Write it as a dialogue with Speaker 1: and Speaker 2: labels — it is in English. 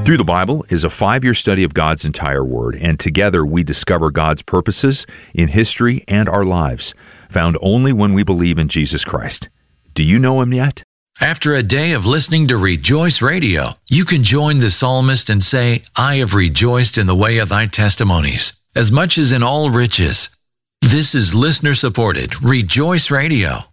Speaker 1: Through the Bible is a 5-year study of God's entire Word, and together we discover God's purposes in history and our lives, found only when we believe in Jesus Christ. Do you know Him yet?
Speaker 2: After a day of listening to Rejoice Radio, you can join the psalmist and say, I have rejoiced in the way of thy testimonies, as much as in all riches. This is listener-supported Rejoice Radio.